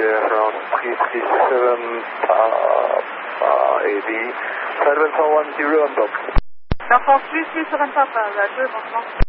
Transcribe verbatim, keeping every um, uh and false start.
around three three seven Papa A B, Silent four one zero on top. J'entends plus, plus sur un papa, là, deux maintenant.